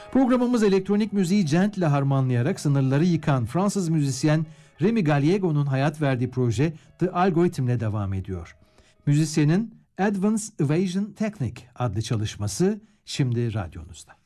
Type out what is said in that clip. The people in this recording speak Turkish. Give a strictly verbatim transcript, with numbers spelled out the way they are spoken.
Programımız elektronik müziği gentle harmanlayarak sınırları yıkan Fransız müzisyen Remy Gallego'nun hayat verdiği proje The Algorithm'le devam ediyor. Müzisyenin Advanced Evasion Technique adlı çalışması şimdi radyonuzda.